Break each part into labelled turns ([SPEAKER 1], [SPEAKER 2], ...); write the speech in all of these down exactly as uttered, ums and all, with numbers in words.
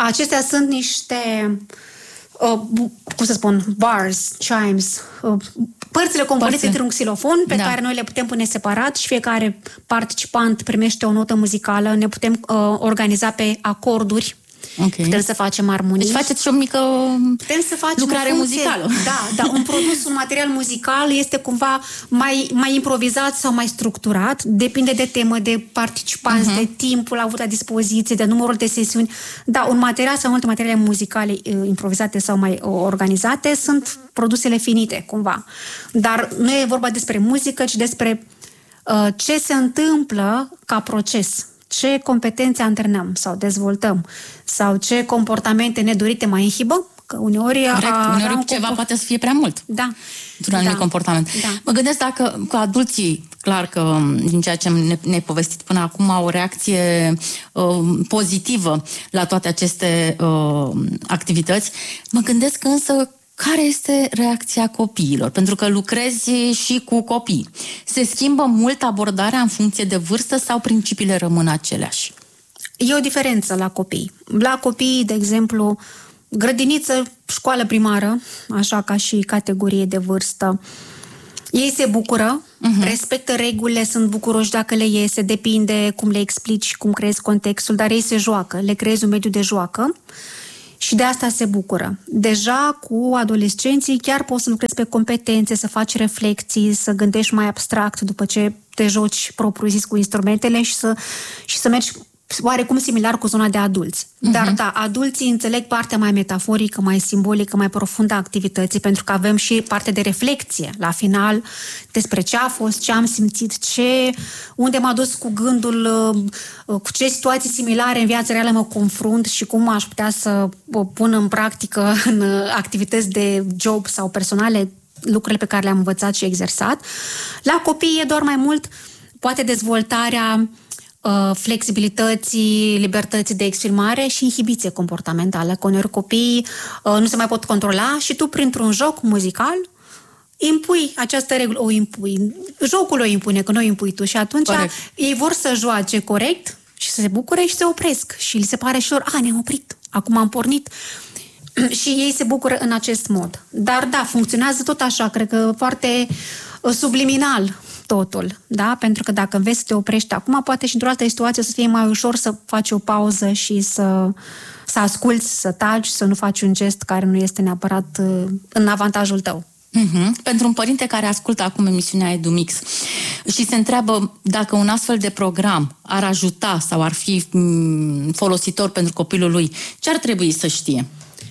[SPEAKER 1] Acestea sunt niște, uh, cum să spun, bars, chimes, uh, părțile componente într-un xilofon pe da. care noi le putem pune separat și fiecare participant primește o notă muzicală. Ne putem uh, organiza pe acorduri. Okay. Putem să facem armonii.
[SPEAKER 2] Deci faceți și o mică
[SPEAKER 1] putem să facem
[SPEAKER 2] lucrare
[SPEAKER 1] funcție,
[SPEAKER 2] muzicală.
[SPEAKER 1] Da, dar un produs, un material muzical este cumva mai, mai improvizat sau mai structurat. Depinde de temă, de participanți, uh-huh. de timpul avut la dispoziție, de numărul de sesiuni. Da, un material sau multe materiale muzicale uh, improvizate sau mai uh, organizate sunt produsele finite, cumva. Dar nu e vorba despre muzică, ci despre uh, ce se întâmplă ca proces. Ce competențe antrenăm sau dezvoltăm sau ce comportamente nedorite mai inhibă, că uneori...
[SPEAKER 2] Corect, a, uneori a, ceva compor- poate să fie prea mult.
[SPEAKER 1] Da.
[SPEAKER 2] Într-un anumit
[SPEAKER 1] da.
[SPEAKER 2] comportament. Da. Mă gândesc dacă cu adulții, clar că din ceea ce ne, ne-ai povestit până acum, au o reacție uh, pozitivă la toate aceste uh, activități. Mă gândesc însă care este reacția copiilor? Pentru că lucrezi și cu copii. Se schimbă mult abordarea în funcție de vârstă sau principiile rămân aceleași?
[SPEAKER 1] E o diferență la copii. La copii, de exemplu, grădiniță, școală primară, așa ca și categorie de vârstă, ei se bucură, uh-huh. respectă regulile, sunt bucuroși dacă le iese, depinde cum le explici, cum creezi contextul, dar ei se joacă, le creezi un mediu de joacă. Și de asta se bucură. Deja cu adolescenții chiar poți să lucrezi pe competențe, să faci reflexii, să gândești mai abstract după ce te joci propriu-zis cu instrumentele și să, și să mergi oarecum similar cu zona de adulți. Uh-huh. Dar da, adulții înțeleg partea mai metaforică, mai simbolică, mai profundă a activității, pentru că avem și parte de reflexie la final despre ce a fost, ce am simțit, ce, unde m-a dus cu gândul, cu ce situații similare în viața reală mă confrunt și cum aș putea să pun în practică în activități de job sau personale lucrurile pe care le-am învățat și exersat. La copii e doar mai mult poate dezvoltarea flexibilității, libertății de exprimare și inhibiție comportamentală, că uneori copiii uh, nu se mai pot controla și tu, printr-un joc muzical, impui această regulă, o impui. Jocul o impune, că nu o impui tu și atunci corect. Ei vor să joace corect și să se bucure și se opresc și li se pare și lor, a, ne-am oprit, acum am pornit și ei se bucură în acest mod. Dar da, funcționează tot așa, cred că foarte subliminal totul, da? Pentru că dacă înveți să te oprești acum, poate și într-o altă situație să fie mai ușor să faci o pauză și să, să asculți, să taci, să nu faci un gest care nu este neapărat în avantajul tău.
[SPEAKER 2] Uh-huh. Pentru un părinte care ascultă acum emisiunea EduMix și se întreabă dacă un astfel de program ar ajuta sau ar fi folositor pentru copilul lui, ce ar trebui să știe?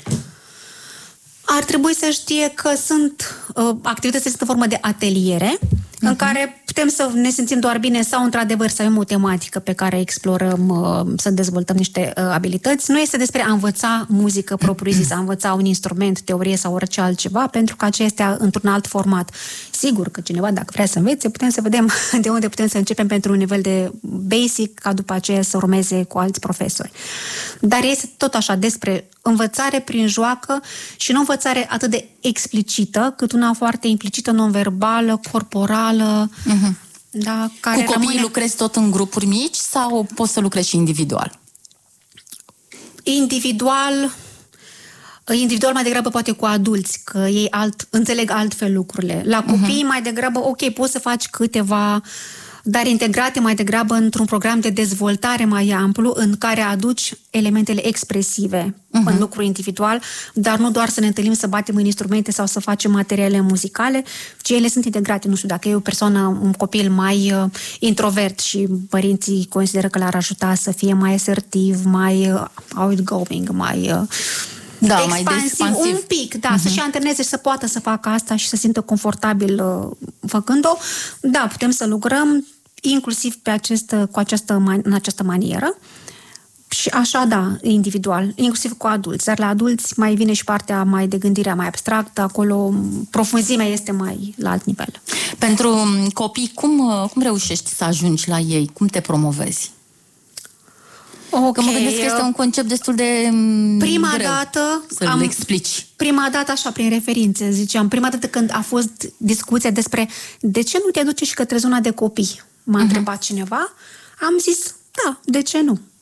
[SPEAKER 1] Ar trebui să știe că sunt uh, activități sunt în formă de ateliere, uh-huh. în care putem să ne simțim doar bine sau într-adevăr să avem o tematică pe care explorăm, uh, să dezvoltăm niște uh, abilități. Nu este despre a învăța muzică propriu-zis, a învăța un instrument, teorie sau orice altceva, pentru că aceea este într-un alt format. Sigur că cineva, dacă vrea să învețe, putem să vedem de unde putem să începem pentru un nivel de basic, ca după aceea să urmeze cu alți profesori. Dar este tot așa despre învățare prin joacă și nu învățare atât de explicită, cât una foarte implicită, non-verbală, corporală. Uh-huh. Da, care
[SPEAKER 2] cu copiii
[SPEAKER 1] rămâne...
[SPEAKER 2] lucrezi tot în grupuri mici sau poți să lucrezi și individual?
[SPEAKER 1] Individual... Individual mai degrabă poate cu adulți, că ei alt, înțeleg altfel lucrurile. La copii uh-huh. mai degrabă, ok, poți să faci câteva, dar integrate mai degrabă într-un program de dezvoltare mai amplu, în care aduci elementele expresive uh-huh. în lucru individual, dar nu doar să ne întâlnim să batem în instrumente sau să facem materiale muzicale, ci ele sunt integrate. Nu știu, dacă e o persoană, un copil mai uh, introvert și părinții consideră că l-ar ajuta să fie mai asertiv, mai uh, outgoing, mai... Uh,
[SPEAKER 2] Da,
[SPEAKER 1] expansiv,
[SPEAKER 2] mai expansiv.
[SPEAKER 1] Un pic, da, uh-huh. să-și antreneze și să poată să facă asta și să simtă confortabil uh, făcând-o. Da, putem să lucrăm inclusiv pe acest, cu această, în această manieră și așa, da, individual, inclusiv cu adulți. Dar la adulți mai vine și partea mai de gândire mai abstractă, acolo profunzimea este mai la alt nivel.
[SPEAKER 2] Pentru copii, cum, cum reușești să ajungi la ei? Cum te promovezi?
[SPEAKER 1] Okay.
[SPEAKER 2] Că mă gândesc că este un concept destul de
[SPEAKER 1] prima
[SPEAKER 2] greu
[SPEAKER 1] dată
[SPEAKER 2] să-l
[SPEAKER 1] am,
[SPEAKER 2] explici.
[SPEAKER 1] Prima dată, așa, prin referințe, ziceam, prima dată când a fost discuția despre de ce nu te duci și către zona de copii, m-a uh-huh. întrebat cineva, am zis, da, de ce nu?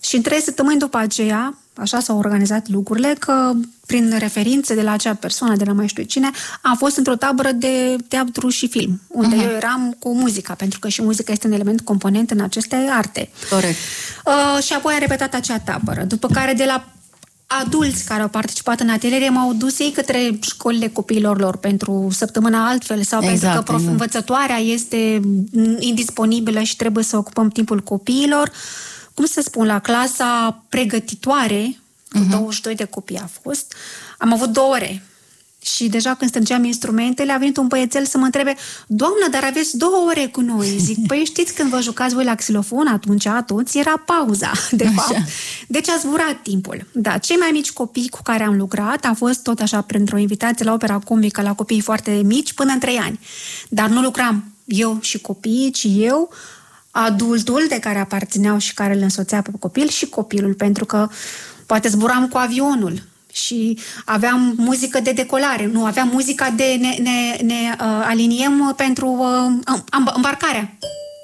[SPEAKER 1] Și în trei săptămâni după aceea, așa s-au organizat lucrurile, că prin referințe de la acea persoană, de la mai știu cine, am fost într-o tabără de teatru și film, unde uh-huh. eu eram cu muzica, pentru că și muzica este un element component în aceste arte.
[SPEAKER 2] Corect.
[SPEAKER 1] Uh, și apoi am repetat acea tabără, după care de la adulți care au participat în ateliere m-au dus ei către școlile copiilor lor pentru săptămâna altfel sau exact, pentru că prof, învățătoarea este indisponibilă și trebuie să ocupăm timpul copiilor. Cum să spun, la clasa pregătitoare, cu uh-huh. douăzeci și doi de copii a fost, am avut două ore. Și deja când strângeam instrumentele, a venit un băiețel să mă întrebe: doamnă, dar aveți două ore cu noi. Zic, păi știți, când vă jucați voi la xilofon, atunci toți era pauza, de așa. fapt. Deci a zburat timpul. Da, cei mai mici copii cu care am lucrat a fost tot așa printr-o invitație la opera comică la copiii foarte mici până în trei ani. Dar nu lucram eu și copiii, ci eu, adultul de care aparțineau și care îl însoțea pe copil și copilul, pentru că poate zburam cu avionul și aveam muzică de decolare, nu, aveam muzica de ne, ne, ne uh, aliniem pentru uh, îmbarcarea.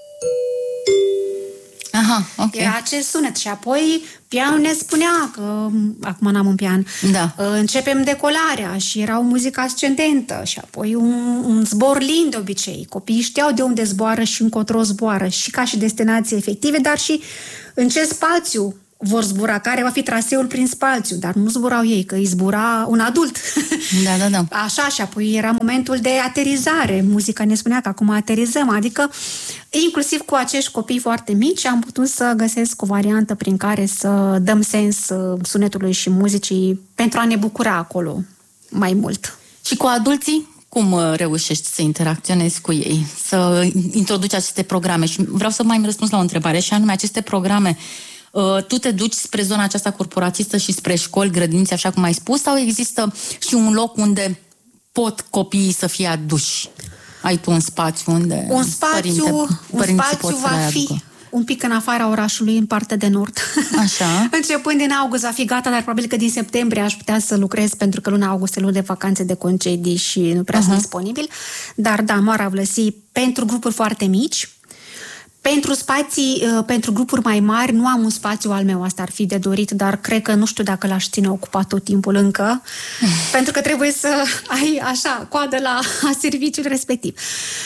[SPEAKER 2] Aha, ok.
[SPEAKER 1] Era acest sunet și apoi pianul ne spunea că, acum n-am un pian,
[SPEAKER 2] da.
[SPEAKER 1] uh, începem decolarea și era o muzică ascendentă și apoi un, un zbor lin de obicei. Copiii știau de unde zboară și încotro zboară și ca și destinații efective, dar și în ce spațiu vor zbura, care va fi traseul prin spațiu, dar nu zburau ei, că îi zbura un adult.
[SPEAKER 2] Da, da, da.
[SPEAKER 1] Așa, și apoi era momentul de aterizare. Muzica ne spunea că acum aterizăm, adică inclusiv cu acești copii foarte mici am putut să găsesc o variantă prin care să dăm sens sunetului și muzicii pentru a ne bucura acolo mai mult.
[SPEAKER 2] Și cu adulții? Cum reușești să interacționezi cu ei, să introduci aceste programe? Și vreau să mai răspuns la o întrebare, și anume, aceste programe, tu te duci spre zona aceasta corporatistă și spre școli, grădinițe, așa cum ai spus, sau există și un loc unde pot copiii să fie aduși? Ai tu un spațiu unde
[SPEAKER 1] un spațiu,
[SPEAKER 2] părinte,
[SPEAKER 1] un spațiu va fi un pic în afara orașului, în partea de nord.
[SPEAKER 2] Așa.
[SPEAKER 1] Începând din august va fi gata, dar probabil că din septembrie aș putea să lucrez, pentru că luna august e lună de vacanțe, de concedii și nu prea uh-huh. sunt disponibil. Dar da, Moara Vlăsii, pentru grupuri foarte mici. Pentru spații, pentru grupuri mai mari, nu am un spațiu al meu, asta ar fi de dorit, dar cred că nu știu dacă l-aș ține ocupat tot timpul încă, pentru că trebuie să ai așa, coadă la serviciul respectiv.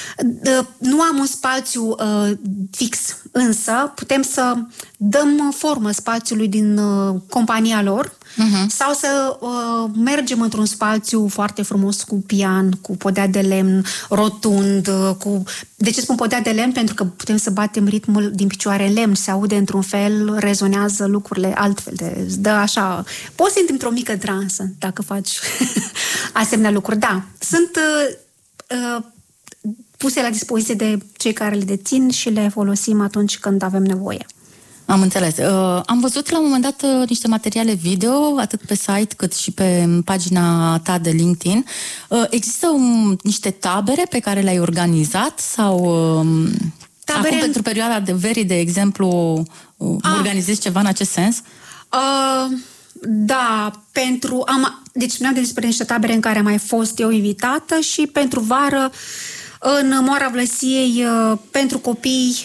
[SPEAKER 1] Nu am un spațiu uh, fix, însă putem să dăm formă spațiului din uh, compania lor, uh-huh. sau să uh, mergem într-un spațiu foarte frumos cu pian, cu podea de lemn, rotund, uh, cu... De ce spun podea de lemn? Pentru că putem să batem ritmul din picioare în lemn, se aude într-un fel, rezonează lucrurile altfel, de, dă așa... Poți să intri într-o mică transă dacă faci asemenea lucruri. Da, sunt uh, uh, puse la dispoziție de cei care le dețin și le folosim atunci când avem nevoie.
[SPEAKER 2] Am înțeles. Uh, am văzut la un moment dat uh, niște materiale video, atât pe site cât și pe pagina ta de LinkedIn. Uh, există um, niște tabere pe care le-ai organizat sau uh, tabere... acum pentru perioada de verii, de exemplu, uh, organizezi ceva în acest sens? Uh,
[SPEAKER 1] da, pentru... Am, deci mi-am despre niște tabere în care am mai fost eu invitată și pentru vară în Moara Vlăsiei uh, pentru copii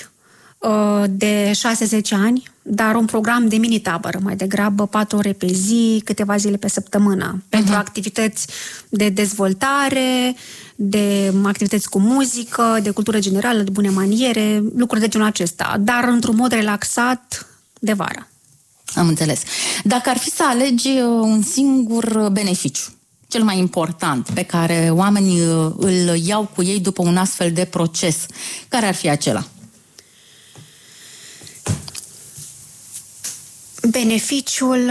[SPEAKER 1] de șase zece ani, dar un program de mini-tabără, mai degrabă patru ore pe zi, câteva zile pe săptămână, uh-huh. pentru activități de dezvoltare, de activități cu muzică, de cultură generală, de bune maniere, lucruri de genul acesta, dar într-un mod relaxat de vară.
[SPEAKER 2] Am înțeles. Dacă ar fi să alegi un singur beneficiu, cel mai important, pe care oamenii îl iau cu ei după un astfel de proces, care ar fi acela? Beneficiul,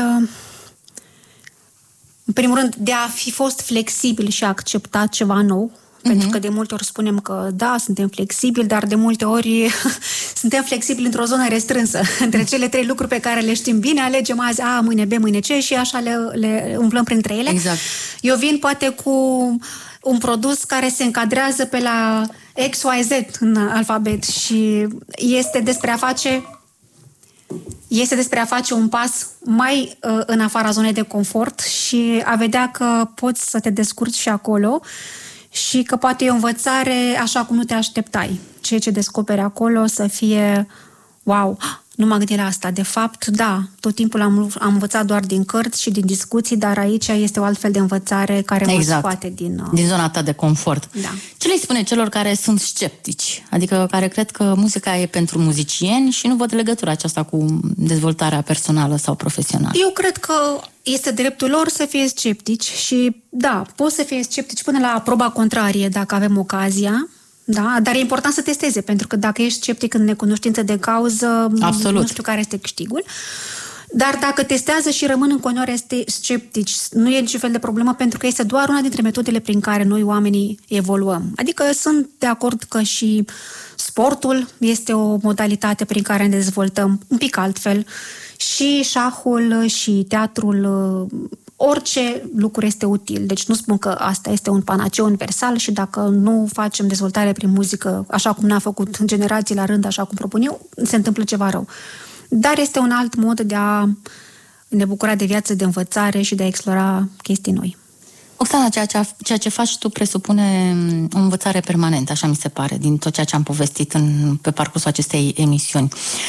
[SPEAKER 1] în primul rând, de a fi fost flexibil și a accepta ceva nou, uh-huh. pentru că de multe ori spunem că da, suntem flexibili, dar de multe ori suntem flexibili într-o zonă restrânsă. Între cele trei lucruri pe care le știm bine, alegem azi A, mâine B, mâine C și așa le, le umplăm printre ele.
[SPEAKER 2] Exact.
[SPEAKER 1] Eu vin poate cu un produs care se încadrează pe la X Y Z în alfabet și este despre a face... Este despre a face un pas mai uh, în afara zonei de confort și a vedea că poți să te descurci și acolo și că poate e o învățare așa cum nu te așteptai. Ceea ce descoperi acolo să fie wow, Nu m-am gândit la asta. De fapt, da, tot timpul am, am învățat doar din cărți și din discuții, dar aici este o altfel de învățare care
[SPEAKER 2] exact.
[SPEAKER 1] mă scoate din... Uh...
[SPEAKER 2] din zona ta de confort.
[SPEAKER 1] Da.
[SPEAKER 2] Ce le spune celor care sunt sceptici? Adică care cred că muzica e pentru muzicieni și nu văd legătura aceasta cu dezvoltarea personală sau profesională?
[SPEAKER 1] Eu cred că este dreptul lor să fie sceptici și, da, poți să fie sceptici până la proba contrarie dacă avem ocazia. Da, dar e important să testeze, pentru că dacă ești sceptic în necunoștință de cauză,
[SPEAKER 2] absolut.
[SPEAKER 1] Nu știu care este câștigul. Dar dacă testează și rămân în continuare sceptici, nu e niciun fel de problemă, pentru că este doar una dintre metodele prin care noi oamenii evoluăm. Adică sunt de acord că și sportul este o modalitate prin care ne dezvoltăm un pic altfel, și șahul și teatrul, orice lucru este util. Deci nu spun că asta este un panaceu universal și dacă nu facem dezvoltare prin muzică, așa cum n-a făcut generații la rând, așa cum propun eu, se întâmplă ceva rău. Dar este un alt mod de a ne bucura de viață, de învățare și de a explora chestii noi.
[SPEAKER 2] Oxana, ceea ce, ceea ce faci tu presupune o învățare permanentă, așa mi se pare, din tot ceea ce am povestit în, pe parcursul acestei emisiuni.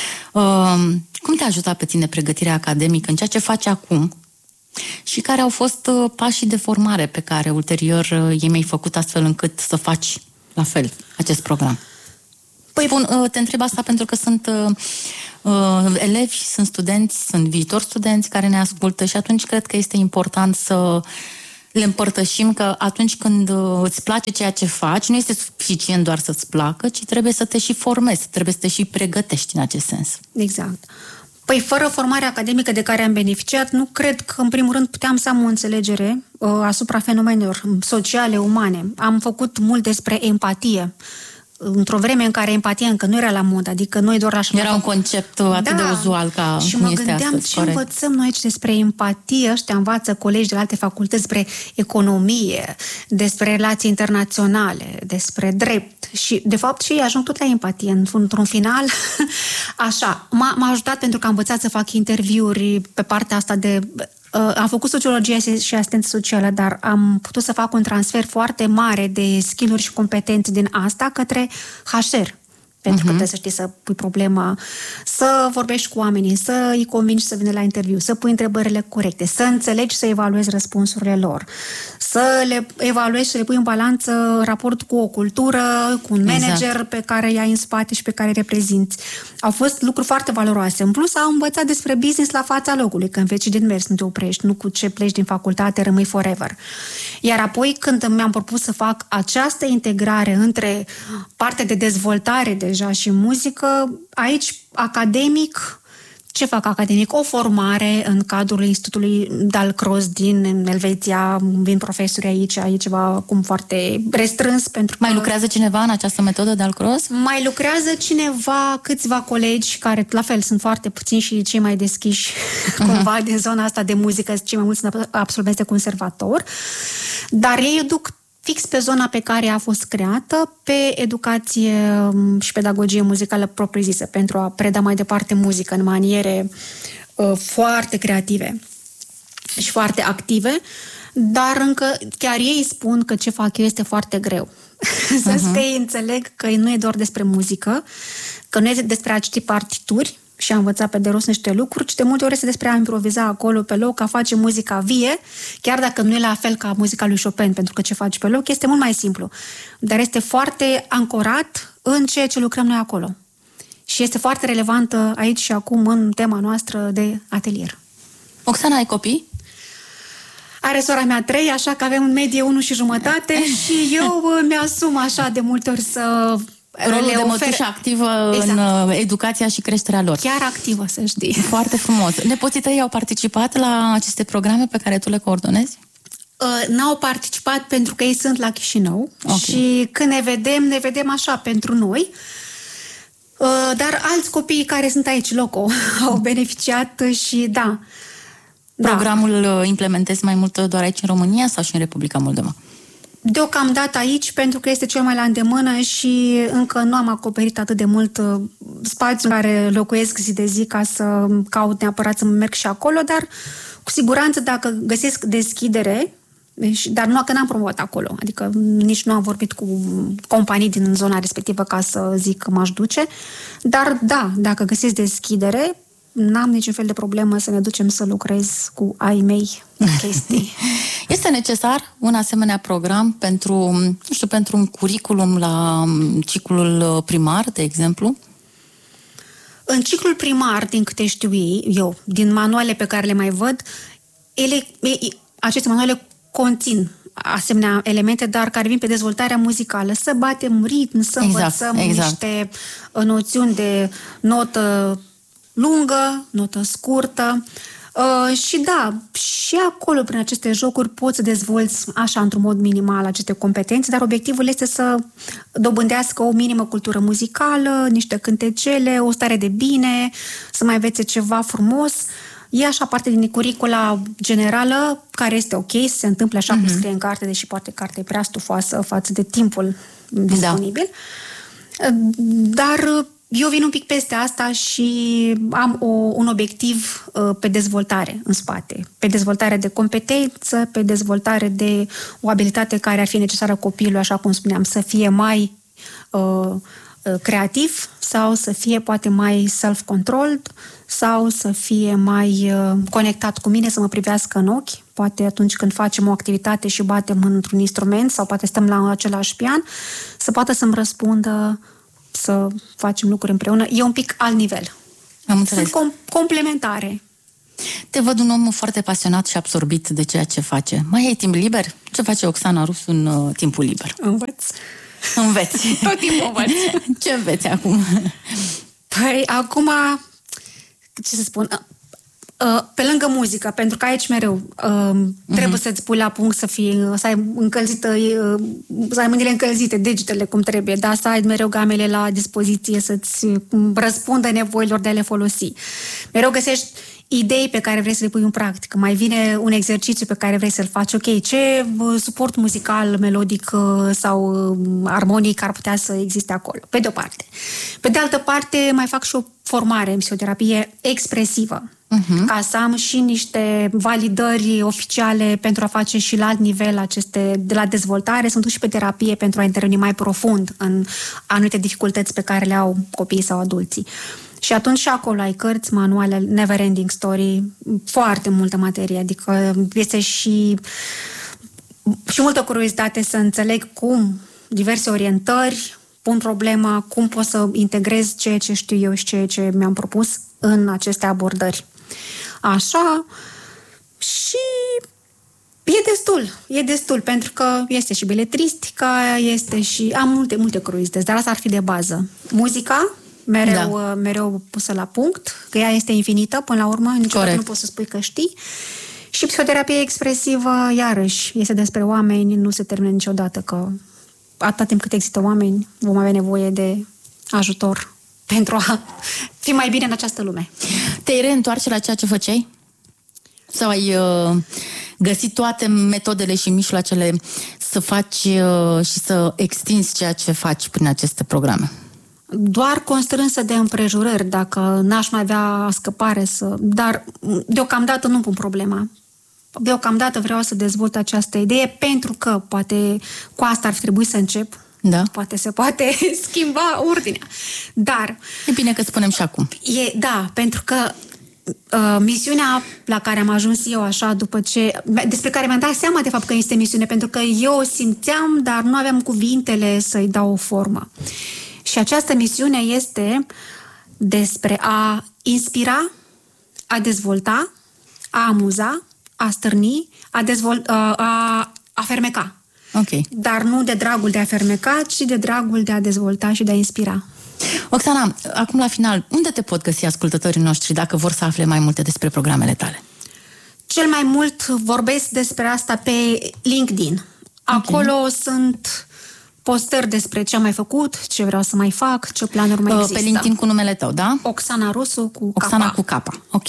[SPEAKER 2] Uh, cum te-a ajutat pe tine pregătirea academică în ceea ce faci acum și care au fost uh, pașii de formare pe care ulterior uh, ei mi-ai făcut astfel încât să faci la fel acest program? Păi, Spun, uh, te întreb asta pentru că sunt uh, uh, elevi, sunt studenți, sunt viitori studenți care ne ascultă și atunci cred că este important să le împărtășim că atunci când îți place ceea ce faci, nu este suficient doar să-ți placă, ci trebuie să te și formezi, trebuie să te și pregătești în acest sens.
[SPEAKER 1] Exact. Păi fără formarea academică de care am beneficiat, nu cred că în primul rând puteam să am o înțelegere uh, asupra fenomenelor sociale, umane. Am făcut mult despre empatie, într-o vreme în care empatia încă nu era la mod, adică noi doar așa...
[SPEAKER 2] Era un concept atât da, de uzual ca
[SPEAKER 1] și
[SPEAKER 2] cum
[SPEAKER 1] mă
[SPEAKER 2] este
[SPEAKER 1] gândeam
[SPEAKER 2] astăzi,
[SPEAKER 1] ce corect. Învățăm noi aici despre empatie, ăștia învață colegi de la alte facultăți despre economie, despre relații internaționale, despre drept și de fapt și ei ajung tot la empatie într-un final. Așa, m-a, m-a ajutat pentru că am învățat să fac interviuri pe partea asta de... Am făcut sociologie și asistență socială, dar am putut să fac un transfer foarte mare de skill-uri și competențe din asta către H R. Pentru că trebuie să știi să pui problema, să vorbești cu oamenii, să îi convingi să vină la interviu, să pui întrebările corecte, să înțelegi, să evaluezi răspunsurile lor, să le evaluezi și să le pui în balanță raport cu o cultură, cu un manager exact. Pe care i-ai în spate și pe care îi reprezinți. Au fost lucruri foarte valoroase. În plus, am învățat despre business la fața locului, că înveți din mers, nu te oprești, nu cu ce pleci din facultate, rămâi forever. Iar apoi, când mi-am propus să fac această integrare între partea de dezvoltare de deja și muzică, aici, academic, ce fac academic? O formare în cadrul Institutului Dalcroze din Elveția, vin profesori aici, e ceva acum foarte restrâns. Pentru
[SPEAKER 2] mai
[SPEAKER 1] că
[SPEAKER 2] lucrează cineva în această metodă Dalcroze?
[SPEAKER 1] Mai lucrează cineva, câțiva colegi, care la fel sunt foarte puțini și cei mai deschiși uh-huh. cumva din zona asta de muzică, cei mai mulți sunt absolvenți de conservator, dar ei duc fix pe zona pe care a fost creată, pe educație și pedagogie muzicală propriu-zisă, pentru a preda mai departe muzică în maniere uh, foarte creative și foarte active, dar încă chiar ei spun că ce fac eu este foarte greu. Să uh-huh. că ei înțeleg că nu e doar despre muzică, că nu e despre a citi partituri și a învăța pe de rost niște lucruri, ci de multe ori este despre a improviza acolo pe loc, a face muzica vie, chiar dacă nu e la fel ca muzica lui Chopin, pentru că ce faci pe loc este mult mai simplu, dar este foarte ancorat în ceea ce lucrăm noi acolo. Și este foarte relevantă aici și acum în tema noastră de atelier.
[SPEAKER 2] Oxana, ai copii?
[SPEAKER 1] Are sora mea trei, așa că avem în medie unu și jumătate și eu mi-asum așa de multe ori să...
[SPEAKER 2] Rolul de mătușă activă exact. În educația și creșterea lor.
[SPEAKER 1] Chiar activă, să știi.
[SPEAKER 2] Foarte frumos. Nepoții tăi au participat la aceste programe pe care tu le coordonezi?
[SPEAKER 1] Uh, n-au participat pentru că ei sunt la Chișinău okay. și când ne vedem, ne vedem așa pentru noi. Uh, dar alți copii care sunt aici, loco, au beneficiat și da.
[SPEAKER 2] Programul da. Implementezi mai mult doar aici în România sau și în Republica Moldova?
[SPEAKER 1] Deocamdată aici, pentru că este cel mai la îndemână și încă nu am acoperit atât de mult spațiul în care locuiesc zi de zi ca să caut neapărat să merg și acolo, dar cu siguranță dacă găsesc deschidere Deci, dar nu că n-am promovat acolo, adică nici nu am vorbit cu companii din zona respectivă ca să zic că m-aș duce, dar da, dacă găsesc deschidere, n-am niciun fel de problemă să ne ducem să lucrez cu ai mei chestii.
[SPEAKER 2] Este necesar un asemenea program pentru, nu știu, pentru un curriculum la ciclul primar, de exemplu?
[SPEAKER 1] În ciclul primar, din câte știu ei, eu, din manuale pe care le mai văd, ele, aceste manuale conțin asemenea elemente, dar care vin pe dezvoltarea muzicală. Să batem ritm, să
[SPEAKER 2] exact,
[SPEAKER 1] învățăm
[SPEAKER 2] exact.
[SPEAKER 1] niște noțiuni de notă lungă, notă scurtă. Uh, și da, și acolo, prin aceste jocuri, poți să dezvolți așa, într-un mod minimal, aceste competențe, dar obiectivul este să dobândească o minimă cultură muzicală, niște cântecele, o stare de bine, să mai învețe ceva frumos. E așa parte din curicula generală, care este ok, să se întâmple așa mm-hmm. cum scrie în carte, deși poate cartea e prea stufoasă față de timpul disponibil. Da. Dar eu vin un pic peste asta și am o, un obiectiv uh, pe dezvoltare în spate. Pe dezvoltare de competență, pe dezvoltare de o abilitate care ar fi necesară copilului, așa cum spuneam, să fie mai uh, creativ sau să fie poate mai self-controlled sau să fie mai uh, conectat cu mine, să mă privească în ochi, poate atunci când facem o activitate și batem într-un instrument sau poate stăm la același pian, să poată să-mi răspundă, să facem lucruri împreună. E un pic alt nivel.
[SPEAKER 2] Am înțeles.
[SPEAKER 1] Sunt com- complementare.
[SPEAKER 2] Te văd un om foarte pasionat și absorbit de ceea ce face. Mai ai timp liber? Ce face Oxana Rusu în uh, timpul liber?
[SPEAKER 1] Învăț.
[SPEAKER 2] Înveți.
[SPEAKER 1] Tot timpul învăț.
[SPEAKER 2] Ce înveți acum?
[SPEAKER 1] Păi, acum, ce să spun, pe lângă muzică, pentru că aici mereu trebuie uh-huh. să-ți pui la punct, să fii, să ai încălzită, să ai mâinile încălzite, degetele cum trebuie, dar să ai mereu gamele la dispoziție, să-ți răspundă nevoilor de a le folosi. Mereu găsești idei pe care vrei să le pui în practică. Mai vine un exercițiu pe care vrei să-l faci. Ok, ce suport muzical, melodic sau armonic ar putea să existe acolo? Pe de o parte. Pe de altă parte, mai fac și o formare în psihoterapie expresivă. Uh-huh. Ca să am și niște validări oficiale pentru a face și la alt nivel aceste, de la dezvoltare, sunt și pe terapie pentru a interveni mai profund în anumite dificultăți pe care le au copiii sau adulții. Și atunci și acolo ai cărți, manuale, Never Ending Story, foarte multă materie, adică este și, și multă curiozitate să înțeleg cum diverse orientări pun problema, cum pot să integrez ceea ce știu eu și ceea ce mi-am propus în aceste abordări. Așa, și e destul, e destul, pentru că este și beletristica, este și... am multe, multe curiozități, dar asta ar fi de bază. Muzica, mereu, da. mereu pusă la punct, că ea este infinită, până la urmă, niciodată Corect. Nu poți să spui că știi. Și psihoterapia expresivă, iarăși, este despre oameni, nu se termină niciodată, că atâta timp cât există oameni, vom avea nevoie de ajutor pentru a fi mai bine în această lume.
[SPEAKER 2] Te-ai reîntoarce la ceea ce făceai? Sau ai uh, găsit toate metodele și mijloacele să faci uh, și să extinzi ceea ce faci prin aceste programe?
[SPEAKER 1] Doar constrânsă de împrejurări, dacă n-aș mai avea scăpare să... Dar deocamdată nu pun problema. Deocamdată vreau să dezvolt această idee pentru că poate cu asta ar fi trebuit să încep. Da. Poate se poate schimba ordinea. Dar...
[SPEAKER 2] E bine că spunem și acum.
[SPEAKER 1] E, da, pentru că uh, misiunea la care am ajuns eu așa după ce... despre care mi-am dat seama de fapt că este misiune, pentru că eu o simțeam, dar nu aveam cuvintele să-i dau o formă. Și această misiune este despre a inspira, a dezvolta, a amuza, a stârni, a, dezvol- a, a, a fermeca.
[SPEAKER 2] Okay.
[SPEAKER 1] Dar nu de dragul de a fermeca, ci de dragul de a dezvolta și de a inspira.
[SPEAKER 2] Oxana, acum la final, unde te pot găsi ascultătorii noștri dacă vor să afle mai multe despre programele tale?
[SPEAKER 1] Cel mai mult vorbesc despre asta pe LinkedIn. Acolo okay. sunt postări despre ce am mai făcut, ce vreau să mai fac, ce planuri mai există.
[SPEAKER 2] Pe LinkedIn cu numele tău, da?
[SPEAKER 1] Oxana Rusu cu
[SPEAKER 2] Oxana
[SPEAKER 1] capa.
[SPEAKER 2] cu capa, ok.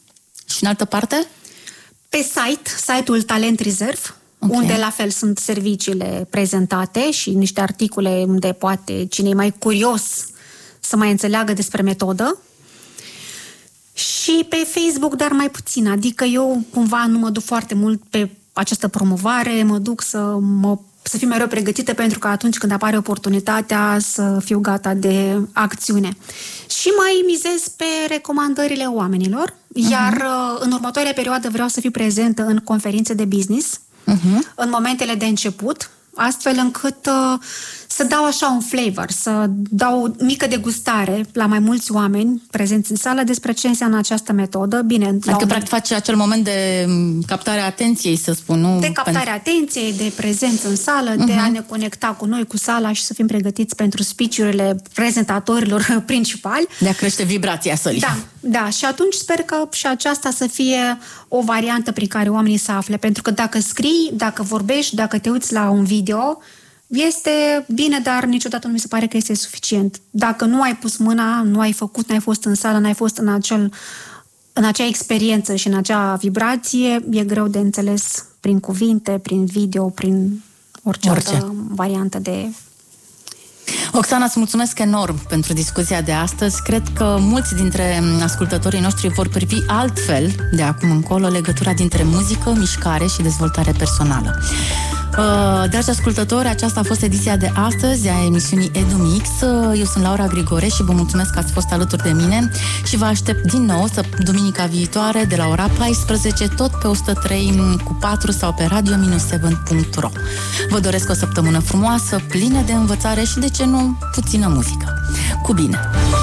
[SPEAKER 2] Și în altă parte?
[SPEAKER 1] Pe site, site-ul Talent Reserve, okay. unde la fel sunt serviciile prezentate și niște articole unde poate cine e mai curios să mai înțeleagă despre metodă. Și pe Facebook, dar mai puțin. Adică eu cumva nu mă duc foarte mult pe această promovare, mă duc să, mă, să fiu mereu pregătită pentru că atunci când apare oportunitatea să fiu gata de acțiune. Și mai mizez pe recomandările oamenilor, iar uh-huh. în următoarea perioadă vreau să fiu prezentă în conferințe de business, uh-huh. în momentele de început, astfel încât uh, să dau așa un flavor, să dau o mică degustare la mai mulți oameni prezenți în sală despre ce înseamnă această metodă. Bine,
[SPEAKER 2] adică, practic, faci acel moment de captare a atenției, să spun, nu?
[SPEAKER 1] De captare a pentru... atenției, de prezență în sală, uh-huh. de a ne conecta cu noi, cu sala și să fim pregătiți pentru speech-urile prezentatorilor principali.
[SPEAKER 2] De a crește vibrația sălii.
[SPEAKER 1] Da, da. Și atunci sper că și aceasta să fie o variantă prin care oamenii să afle. Pentru că dacă scrii, dacă vorbești, dacă te uiți la un video, este bine, dar niciodată nu mi se pare că este suficient. Dacă nu ai pus mâna, nu ai făcut, n-ai fost în sală, n-ai fost în, acel, în acea experiență și în acea vibrație, e greu de înțeles prin cuvinte, prin video, prin orice, orice. altă variantă de...
[SPEAKER 2] Oxana, îți mulțumesc enorm pentru discuția de astăzi. Cred că mulți dintre ascultătorii noștri vor privi altfel de acum încolo legătura dintre muzică, mișcare și dezvoltare personală. Uh, dragi ascultători, aceasta a fost ediția de astăzi a emisiunii EduMix. Eu sunt Laura Grigore și vă mulțumesc că ați fost alături de mine și vă aștept din nou să duminica viitoare de la ora paisprezece, tot pe o sută trei cu patru sau pe radio șapte punct ro. Vă doresc o săptămână frumoasă, plină de învățare și, de ce nu, puțină muzică. Cu bine!